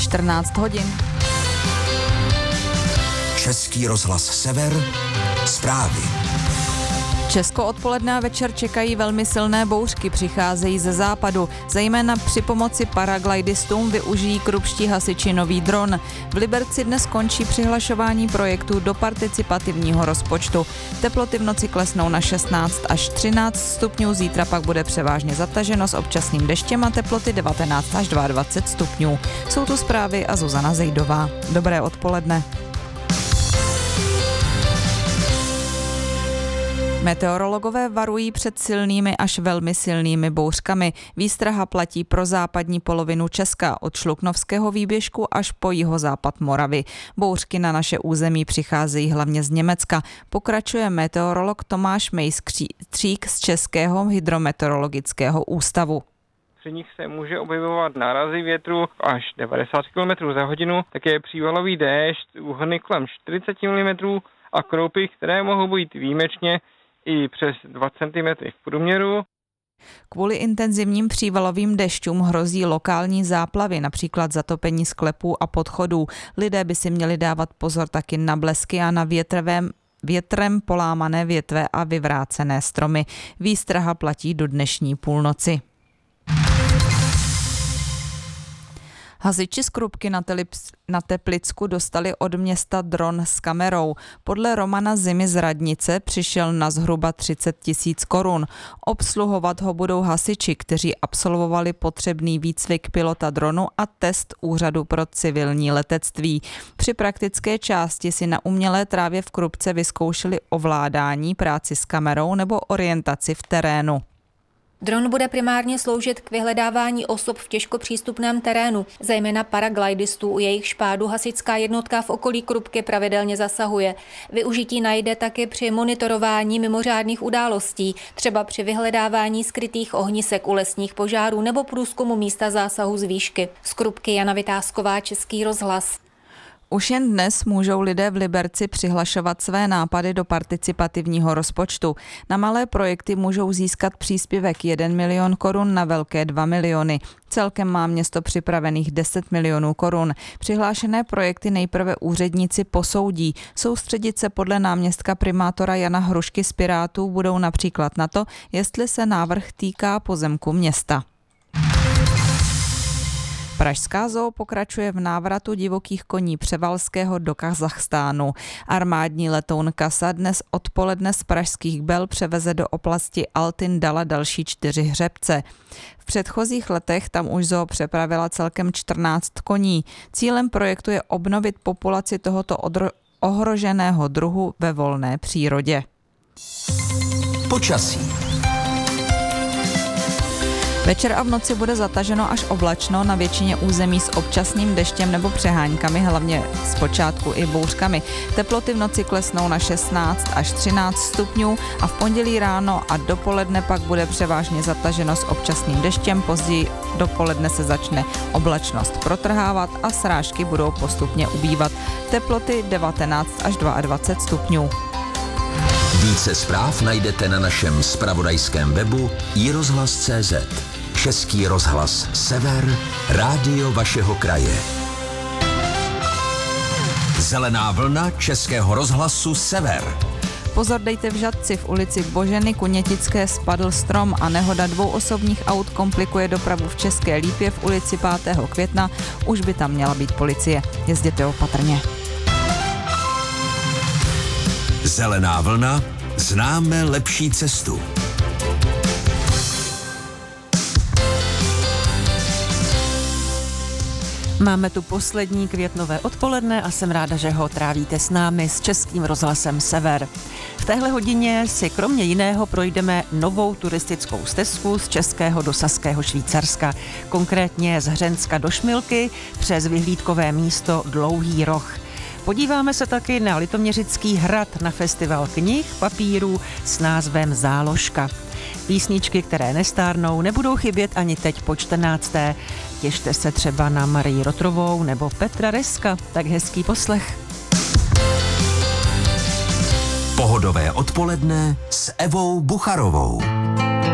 14 hodin. Český rozhlas Sever, zprávy. Česko odpoledne a večer čekají velmi silné bouřky, přicházejí ze západu. Zejména při pomoci paraglidistům využijí krupští hasiči nový dron. V Liberci dnes končí přihlašování projektů do participativního rozpočtu. Teploty v noci klesnou na 16 až 13 stupňů, zítra pak bude převážně zataženo s občasným deštěm a teploty 19 až 22 stupňů. Jsou tu zprávy a Zuzana Zejdová. Dobré odpoledne. Meteorologové varují před silnými až velmi silnými bouřkami. Výstraha platí pro západní polovinu Česka od Šluknovského výběžku až po jihozápad Moravy. Bouřky na naše území přicházejí hlavně z Německa. Pokračuje meteorolog Tomáš Mejskřík z Českého hydrometeorologického ústavu. Při nich se může objevovat nárazy větru až 90 km za hodinu, také přívalový déšť, úhrny kolem 40 mm a kroupy, které mohou být výjimečně i přes 2 cm v průměru. Kvůli intenzivním přívalovým dešťům hrozí lokální záplavy, například zatopení sklepů a podchodů. Lidé by si měli dávat pozor taky na blesky a na větrem polámané větve a vyvrácené stromy. Výstraha platí do dnešní půlnoci. Hasiči z Krupky na Teplicku dostali od města dron s kamerou. Podle Romana Zimy z radnice přišel na zhruba 30 000 korun. Obsluhovat ho budou hasiči, kteří absolvovali potřebný výcvik pilota dronu a test Úřadu pro civilní letectví. Při praktické části si na umělé trávě v Krupce vyzkoušeli ovládání, práci s kamerou nebo orientaci v terénu. Dron bude primárně sloužit k vyhledávání osob v těžko přístupném terénu, zejména paraglidistů, u jejich špádu hasičská jednotka v okolí Krupky pravidelně zasahuje. Využití najde taky při monitorování mimořádných událostí, třeba při vyhledávání skrytých ohnisek u lesních požárů nebo průzkumu místa zásahu z výšky. Z Krupky Jana Vytázková, Český rozhlas. Už jen dnes můžou lidé v Liberci přihlašovat své nápady do participativního rozpočtu. Na malé projekty můžou získat příspěvek 1 milion korun, na velké 2 miliony. Celkem má město připravených 10 milionů korun. Přihlášené projekty nejprve úředníci posoudí. Soustředit se podle náměstka primátora Jana Hrušky z Pirátů budou například na to, jestli se návrh týká pozemku města. Pražská zoo pokračuje v návratu divokých koní Převalského do Kazachstánu. Armádní letoun Kasa dnes odpoledne z pražských Bel převeze do oblasti Altyn-Dala další 4 hřebce. V předchozích letech tam už zoo přepravila celkem 14 koní. Cílem projektu je obnovit populaci tohoto ohroženého druhu ve volné přírodě. Počasí. Večer a v noci bude zataženo až oblačno, na většině území s občasným deštěm nebo přeháňkami, hlavně zpočátku i bouřkami. Teploty v noci klesnou na 16 až 13 stupňů a v pondělí ráno a dopoledne pak bude převážně zataženo s občasným deštěm, později dopoledne se začne oblačnost protrhávat a srážky budou postupně ubývat. Teploty 19 až 22 stupňů. Více zpráv najdete na našem zpravodajském webu iRozhlas.cz. Český rozhlas Sever, rádio vašeho kraje. Zelená vlna Českého rozhlasu Sever. Pozor dejte v Žatci, v ulici Boženy Kunětické spadl strom a nehoda 2 osobních aut komplikuje dopravu v České Lípě v ulici 5. května. Už by tam měla být policie. Jezděte opatrně. Zelená vlna, známe lepší cestu. Máme tu poslední květnové odpoledne a jsem ráda, že ho trávíte s námi, s Českým rozhlasem Sever. V téhle hodině si kromě jiného projdeme novou turistickou stezku z Českého do Saského Švýcarska, konkrétně z Hřenska do Šmilky přes vyhlídkové místo Dlouhý roh. Podíváme se taky na Litoměřický hrad, na festival knih, papírů s názvem Záložka. Písničky, které nestárnou, nebudou chybět ani teď po 14. Těšte se třeba na Marii Rotrovou nebo Petra Reska. Tak hezký poslech. Pohodové odpoledne s Evou Bucharovou.